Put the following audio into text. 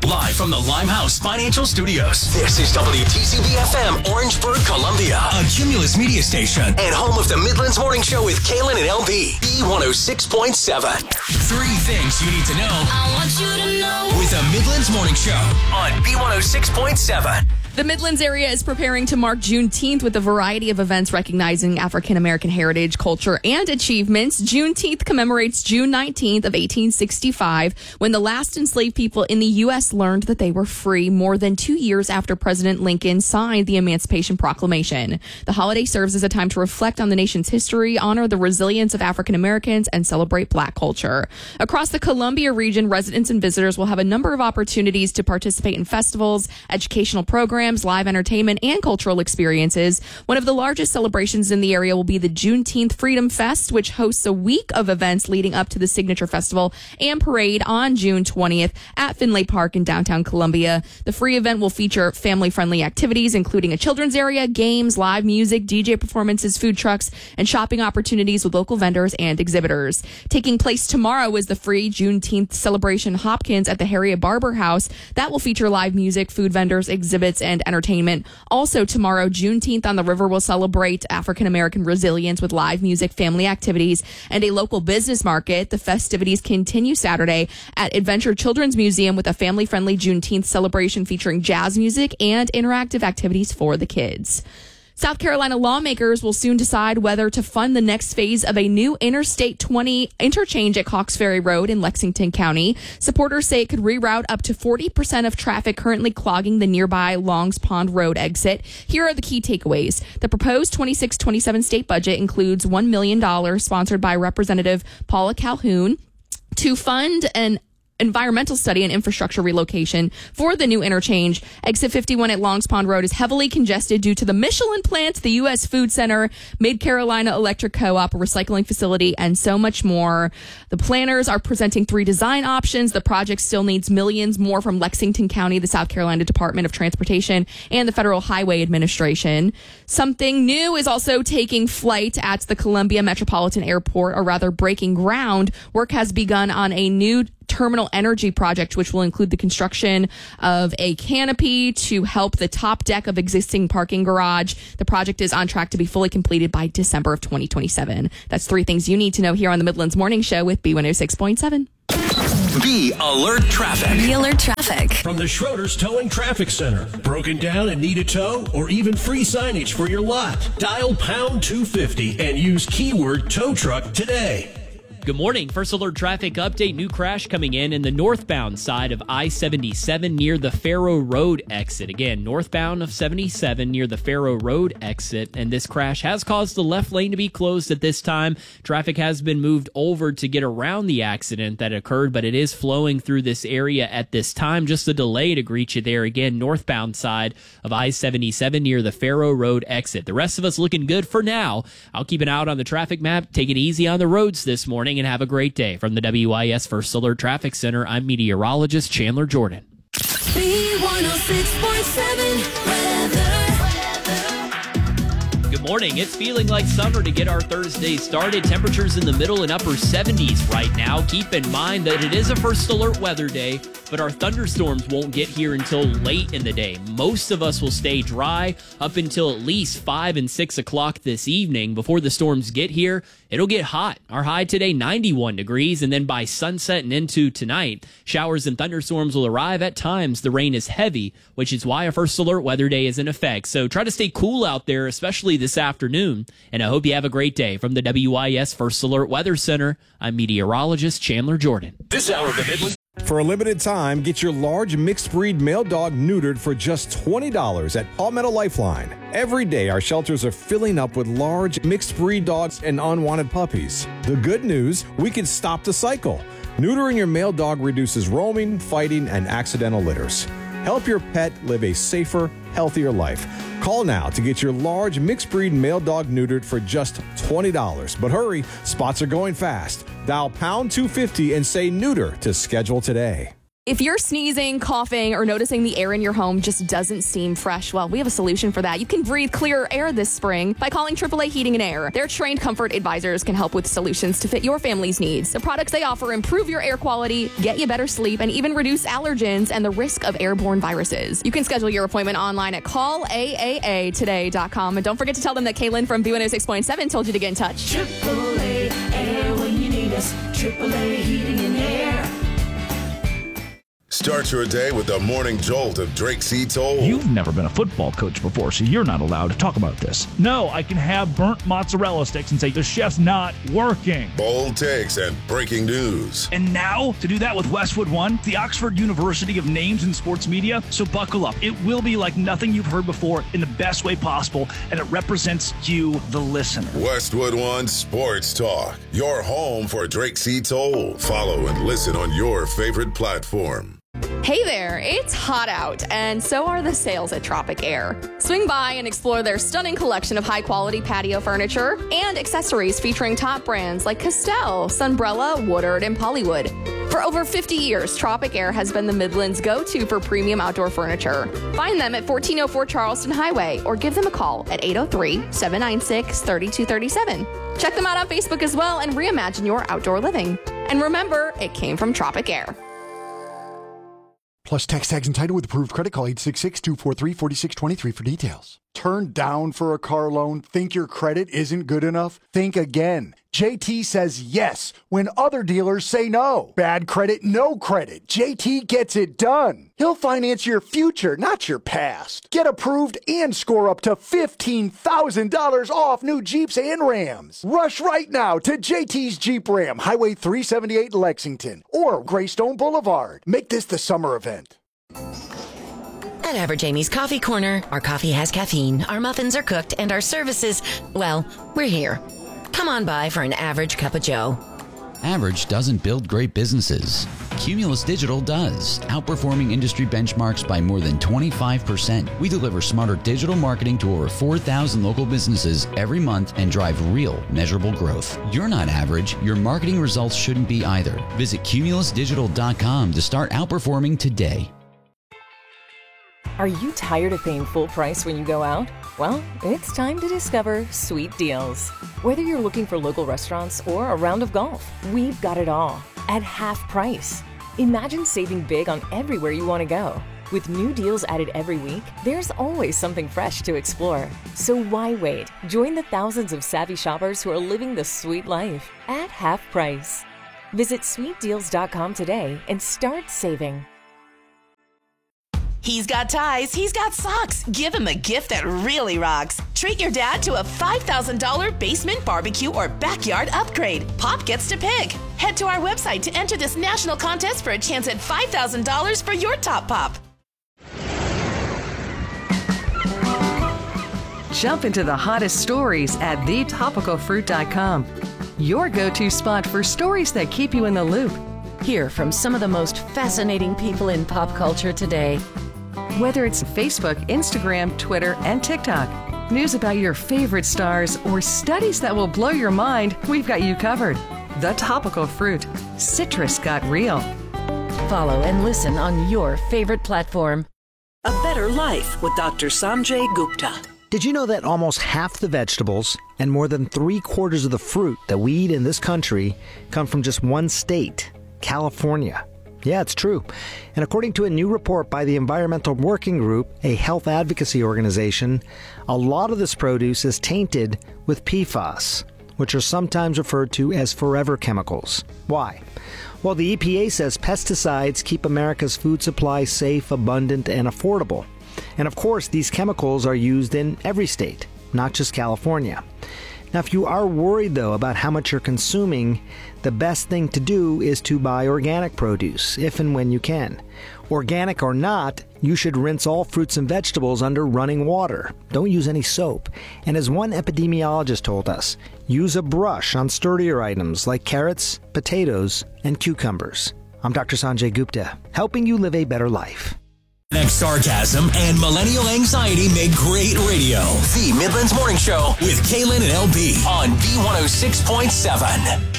Live from the Limehouse Financial Studios. This is WTCB-FM, Orangeburg, Columbia. A Cumulus media station. And home of the Midlands Morning Show with Kaylin and LB. B106.7. 3 things you need to know. I want you to know. With the Midlands Morning Show on B106.7. The Midlands area is preparing to mark Juneteenth with a variety of events recognizing African American heritage, culture, and achievements. Juneteenth commemorates June 19th of 1865, when the last enslaved people in the U.S. learned that they were free, more than 2 years after President Lincoln signed the Emancipation Proclamation. The holiday serves as a time to reflect on the nation's history, honor the resilience of African Americans, and celebrate Black culture. Across the Columbia region, residents and visitors will have a number of opportunities to participate in festivals, educational programs, live entertainment, and cultural experiences. One of the largest celebrations in the area will be the Juneteenth Freedom Fest, which hosts a week of events leading up to the Signature Festival and Parade on June 20th at Finlay Park in downtown Columbia. The free event will feature family-friendly activities, including a children's area, games, live music, DJ performances, food trucks, and shopping opportunities with local vendors and exhibitors. Taking place tomorrow is the free Juneteenth celebration Hopkins at the Harriet Barber House. That will feature live music, food vendors, exhibits, and entertainment. Also tomorrow, Juneteenth on the River will celebrate African American resilience with live music, family activities, and a local business market. The festivities continue Saturday at Adventure Children's Museum with a family-friendly Juneteenth celebration featuring jazz music and interactive activities for the kids. South Carolina lawmakers will soon decide whether to fund the next phase of a new Interstate 20 interchange at Cox Ferry Road in Lexington County. Supporters say it could reroute up to 40% of traffic currently clogging the nearby Longs Pond Road exit. Here are the key takeaways. The proposed 26-27 state budget includes $1 million sponsored by Representative Paula Calhoun to fund an environmental study and infrastructure relocation for the new interchange. Exit 51 at Longs Pond Road is heavily congested due to the Michelin plant, the U.S. Food Center, Mid-Carolina Electric Co-op, a recycling facility, and so much more. The planners are presenting 3 design options. The project still needs millions more from Lexington County, the South Carolina Department of Transportation, and the Federal Highway Administration. Something new is also taking flight at the Columbia Metropolitan Airport, or rather breaking ground. Work has begun on a new terminal energy project, which will include the construction of a canopy to help the top deck of existing parking garage. The project is on track to be fully completed by December of 2027. That's 3 things you need to know here on the Midlands Morning Show with B106.7. Be Alert Traffic. Be Alert Traffic. From the Schroeder's Towing Traffic Center. Broken down and need a tow, or even free signage for your lot? Dial pound 250 and use keyword tow truck today. Good morning. First Alert Traffic update. New crash coming in the northbound side of I-77 near the Faro Road exit. Again, northbound of 77 near the Faro Road exit. And this crash has caused the left lane to be closed at this time. Traffic has been moved over to get around the accident that occurred, but it is flowing through this area at this time. Just a delay to greet you there. Again, northbound side of I-77 near the Faro Road exit. The rest of us looking good for now. I'll keep an eye out on the traffic map. Take it easy on the roads this morning and have a great day. From the WIS First Alert Traffic Center, I'm meteorologist Chandler Jordan. B106.7 weather. Good morning. It's feeling like summer to get our Thursday started. Temperatures in the middle and upper 70s right now. Keep in mind that it is a First Alert weather day, but our thunderstorms won't get here until late in the day. Most of us will stay dry up until at least 5 and 6 o'clock this evening. Before the storms get here, it'll get hot. Our high today, 91 degrees, and then by sunset and into tonight, showers and thunderstorms will arrive at times. The rain is heavy, which is why a First Alert weather day is in effect. So try to stay cool out there, especially this afternoon, and I hope you have a great day. From the WIS First Alert Weather Center, I'm meteorologist Chandler Jordan. This hour of the Midlands. For a limited time, get your large mixed breed male dog neutered for just $20 at Palmetto Lifeline. Every day, our shelters are filling up with large mixed breed dogs and unwanted puppies. The good news, we can stop the cycle. Neutering your male dog reduces roaming, fighting, and accidental litters. Help your pet live a safer, healthier life. Call now to get your large mixed breed male dog neutered for just $20. But hurry, spots are going fast. Dial pound 250 and say neuter to schedule today. If you're sneezing, coughing, or noticing the air in your home just doesn't seem fresh, well, we have a solution for that. You can breathe clearer air this spring by calling AAA Heating and Air. Their trained comfort advisors can help with solutions to fit your family's needs. The products they offer improve your air quality, get you better sleep, and even reduce allergens and the risk of airborne viruses. You can schedule your appointment online at callaaatoday.com. And don't forget to tell them that Kaylin from B106.7 told you to get in touch. AAA Air when you need us. AAA Heating and Air. Start your day with the morning jolt of Drake C. Toll. You've never been a football coach before, so you're not allowed to talk about this. No, I can have burnt mozzarella sticks and say the chef's not working. Bold takes and breaking news. And now, to do that with Westwood One, the Oxford University of Names in Sports Media. So buckle up. It will be like nothing you've heard before in the best way possible, and it represents you, the listener. Westwood One Sports Talk. Your home for Drake C. Toll. Follow and listen on your favorite platform. Hey there, it's hot out, and so are the sales at Tropic Air. Swing by and explore their stunning collection of high-quality patio furniture and accessories featuring top brands like Castell, Sunbrella, Woodard, and Pollywood. For over 50 years, Tropic Air has been the Midlands' go-to for premium outdoor furniture. Find them at 1404 Charleston Highway or give them a call at 803-796-3237. Check them out on Facebook as well and reimagine your outdoor living. And remember, it came from Tropic Air. Plus tax, tags, and title with approved credit. Call 866-243-4623 for details. Turned down for a car loan? Think your credit isn't good enough? Think again. JT says yes when other dealers say no. Bad credit, no credit. JT gets it done. He'll finance your future, not your past. Get approved and score up to $15,000 off new Jeeps and Rams. Rush right now to JT's Jeep Ram, Highway 378 Lexington, or Greystone Boulevard. Make this the summer event. At Average Amy's Coffee Corner, our coffee has caffeine, our muffins are cooked, and our services, well, we're here. Come on by for an average cup of joe. Average doesn't build great businesses. Cumulus Digital does, outperforming industry benchmarks by more than 25%. We deliver smarter digital marketing to over 4,000 local businesses every month and drive real, measurable growth. You're not average. Your marketing results shouldn't be either. Visit cumulusdigital.com to start outperforming today. Are you tired of paying full price when you go out? Well, it's time to discover Sweet Deals. Whether you're looking for local restaurants or a round of golf, we've got it all at half price. Imagine saving big on everywhere you want to go. With new deals added every week, there's always something fresh to explore. So why wait? Join the thousands of savvy shoppers who are living the sweet life at half price. Visit sweetdeals.com today and start saving. He's got ties, he's got socks. Give him a gift that really rocks. Treat your dad to a $5,000 basement barbecue or backyard upgrade. Pop gets to pick. Head to our website to enter this national contest for a chance at $5,000 for your top pop. Jump into the hottest stories at thetopicalfruit.com. Your go-to spot for stories that keep you in the loop. Hear from some of the most fascinating people in pop culture today. Whether it's Facebook, Instagram, Twitter, and TikTok, news about your favorite stars, or studies that will blow your mind, we've got you covered. The Topical Fruit. Citrus got real. Follow and listen on your favorite platform. A Better Life with Dr. Sanjay Gupta. Did you know that almost half the vegetables and more than 3/4 of the fruit that we eat in this country come from just one state, California? Yeah, it's true. And according to a new report by the Environmental Working Group, a health advocacy organization, a lot of this produce is tainted with PFAS, which are sometimes referred to as forever chemicals. Why? Well, the EPA says pesticides keep America's food supply safe, abundant, and affordable. And of course, these chemicals are used in every state, not just California. Now, if you are worried, though, about how much you're consuming, the best thing to do is to buy organic produce, if and when you can. Organic or not, you should rinse all fruits and vegetables under running water. Don't use any soap. And as one epidemiologist told us, use a brush on sturdier items like carrots, potatoes, and cucumbers. I'm Dr. Sanjay Gupta, helping you live a better life. Sarcasm and millennial anxiety make great radio. The Midlands Morning Show with Kaylin and LB on B106.7.